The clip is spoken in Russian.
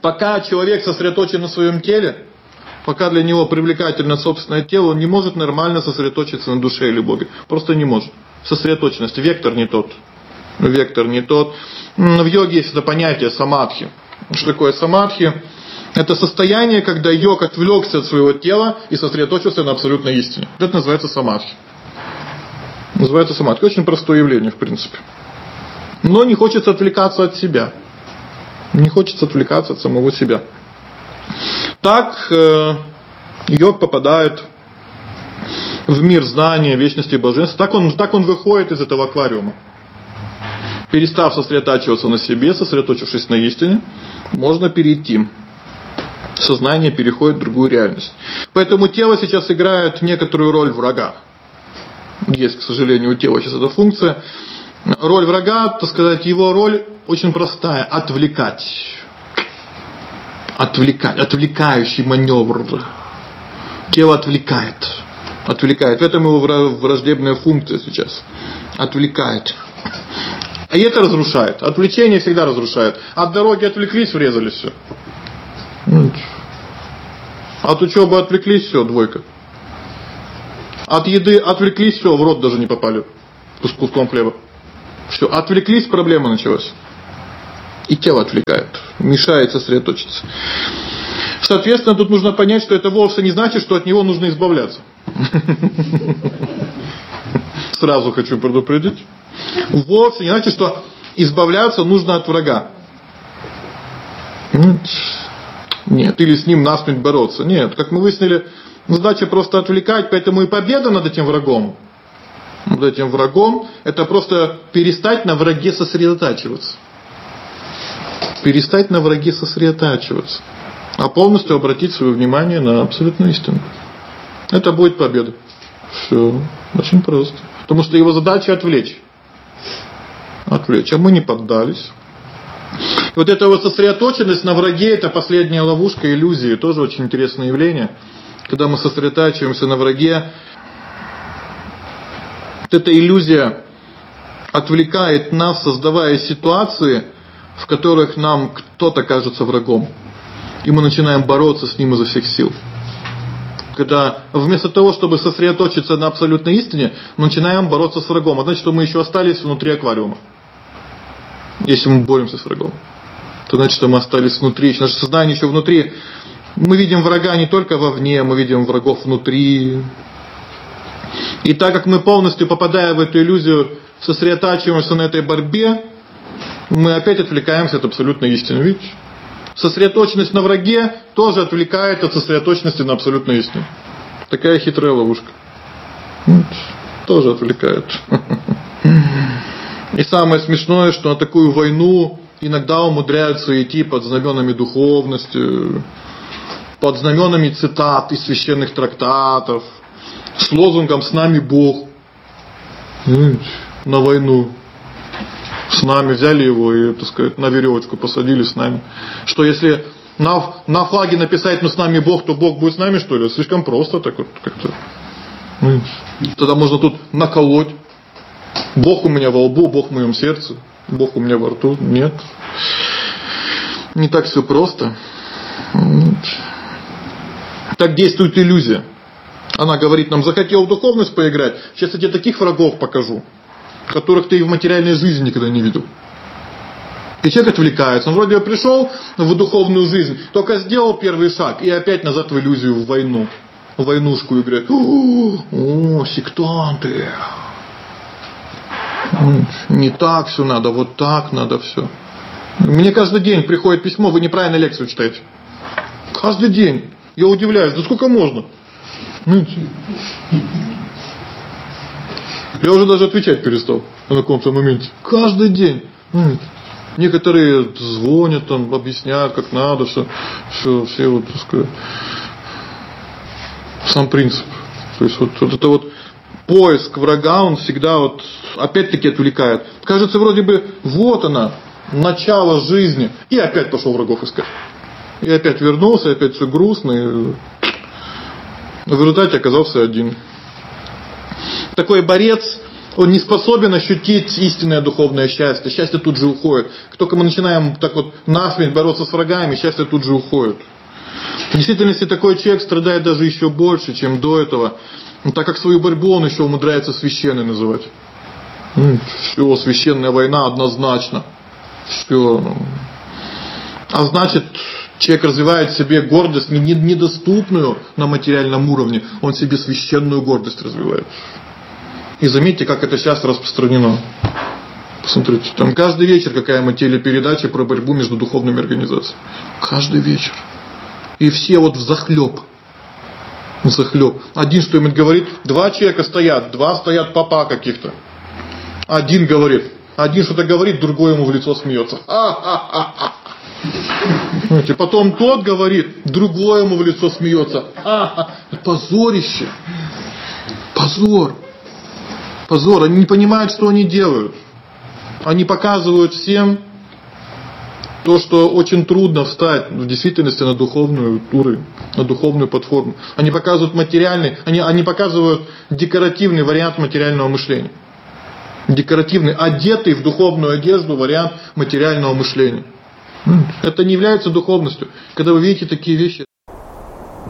Пока человек сосредоточен на своем теле, пока для него привлекательно собственное тело, он не может нормально сосредоточиться на душе или Боге. Просто не может. Сосредоточенность. Вектор не тот. Вектор не тот. В йоге есть это понятие самадхи. Что такое самадхи? Это состояние, когда йог отвлекся от своего тела и сосредоточился на абсолютной истине. Это называется самадхи. Называется самадхи. Очень простое явление, в принципе. Но не хочется отвлекаться от себя. Не хочется отвлекаться от самого себя. Так йог попадает в мир знания, вечности и блаженства. Так он выходит из этого аквариума. Перестав сосредотачиваться на себе, сосредоточившись на истине, можно перейти. Сознание переходит в другую реальность. Поэтому тело сейчас играет некоторую роль врага. Есть, к сожалению, у тела сейчас эта функция. Роль врага, так сказать, его роль очень простая. Отвлекать. Отвлекающий маневр. Тело отвлекает. В этом его враждебная функция сейчас. Отвлекает. И это разрушает. Отвлечение всегда разрушает. От дороги отвлеклись, врезались, все. От учебы отвлеклись, все, двойка. От еды отвлеклись, все, в рот даже не попали. С куском хлеба. Все, отвлеклись, проблема началась. И тело отвлекает. Мешает сосредоточиться. Соответственно, тут нужно понять, что это вовсе не значит, что от него нужно избавляться. Сразу хочу предупредить. Вовсе не значит, что избавляться нужно от врага. Нет, или с ним насмерть бороться. Нет, как мы выяснили, задача просто отвлекать, поэтому и победа над этим врагом. Над этим врагом это просто перестать на враге сосредотачиваться. Перестать на враге сосредотачиваться. А полностью обратить свое внимание на абсолютную истину. Это будет победа. Все, очень просто. Потому что его задача отвлечь. Отвлечь. А мы не поддались. Вот эта вот сосредоточенность на враге, это последняя ловушка иллюзии. Тоже очень интересное явление. Когда мы сосредотачиваемся на враге, вот эта иллюзия отвлекает нас, создавая ситуации, в которых нам кто-то кажется врагом. И мы начинаем бороться с ним изо всех сил. Когда вместо того, чтобы сосредоточиться на абсолютной истине, мы начинаем бороться с врагом. А значит, что мы еще остались внутри аквариума. Если мы боремся с врагом, то значит, что мы остались внутри. Наше сознание еще внутри. Мы видим врага не только вовне, мы видим врагов внутри. И так как мы полностью, попадая в эту иллюзию, сосредотачиваемся на этой борьбе, мы опять отвлекаемся от абсолютной истины. Видите? Сосредоточенность на враге тоже отвлекает от сосредоточенности на абсолютной истине. Такая хитрая ловушка. Тоже отвлекает. И самое смешное, что на такую войну иногда умудряются идти под знаменами духовности, под знаменами цитат из священных трактатов, с лозунгом «С нами Бог». На войну. С нами взяли его и, так сказать, на веревочку посадили с нами. Что если на флаге написать «Ну с нами Бог», то Бог будет с нами, что ли? Слишком просто так вот как-то. Тогда можно тут наколоть. Бог у меня во лбу, Бог в моем сердце, Бог у меня во рту. Нет. Не так все просто. Так действует иллюзия. Она говорит нам: захотел в духовность поиграть, сейчас я тебе таких врагов покажу, которых ты и в материальной жизни никогда не видел. И человек отвлекается. Он вроде бы пришел в духовную жизнь, только сделал первый шаг и опять назад в иллюзию, в войну. В войнушку играет. О, сектанты. Не так все надо, вот так надо все. Мне каждый день приходит письмо: вы неправильно лекцию читаете. Каждый день. Я удивляюсь, да сколько можно? Я уже даже отвечать перестал на каком-то моменте. Каждый день. Некоторые звонят, там, объясняют, как надо, все вот, так сказать, сам принцип. То есть вот это вот поиск врага, он всегда вот опять-таки отвлекает. Кажется, вроде бы вот она, начало жизни, и опять пошел врагов искать. И опять вернулся, опять все грустно, и в результате оказался один. Такой борец Он не способен ощутить истинное духовное счастье. Счастье тут же уходит. Как только мы начинаем так вот насмерть бороться с врагами, счастье тут же уходит. В действительности такой человек страдает даже еще больше, чем до этого. Так как свою борьбу он еще умудряется священной называть. Все, священная война однозначно. Все. А значит, человек развивает в себе гордость, недоступную на материальном уровне. Он в себе священную гордость развивает. И заметьте, как это сейчас распространено. Посмотрите, там каждый вечер какая-нибудь телепередача про борьбу между духовными организациями. Каждый вечер. И все вот взахлеб. Взахлеб. Один что-нибудь говорит, два человека стоят, два стоят попа каких-то. Один говорит, один что-то говорит, другой ему в лицо смеется. Потом тот говорит, другой ему в лицо смеется. Позорище. Позор. Позор. Они не понимают, что они делают. Они показывают всем то, что очень трудно встать в действительности на духовную уровень, на духовную платформу. Они показывают материальный, они показывают декоративный вариант материального мышления. Декоративный, одетый в духовную одежду вариант материального мышления. Это не является духовностью. Когда вы видите такие вещи,